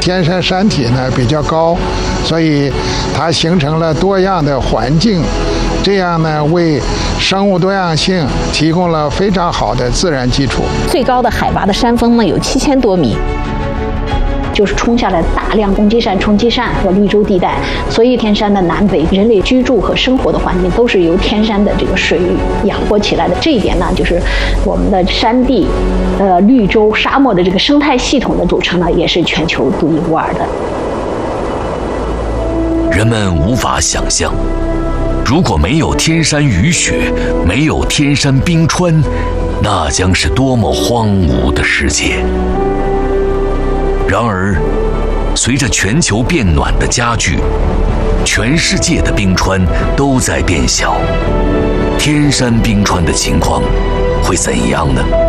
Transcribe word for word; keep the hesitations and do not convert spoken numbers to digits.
天山山体呢比较高，所以它形成了多样的环境，这样呢为生物多样性提供了非常好的自然基础。 最高的海拔的山峰呢有七千多米。就是冲下来大量攻击扇、冲击扇和绿洲地带，所以天山的南北人类居住和生活的环境都是由天山的这个水域养活起来的。这一点呢，就是我们的山地、呃绿洲、沙漠的这个生态系统的组成呢，也是全球独一无二的。 人们无法想象，如果没有天山雨雪，没有天山冰川，那将是多么荒芜的世界。然而，随着全球变暖的加剧，全世界的冰川都在变小。天山冰川的情况会怎样呢？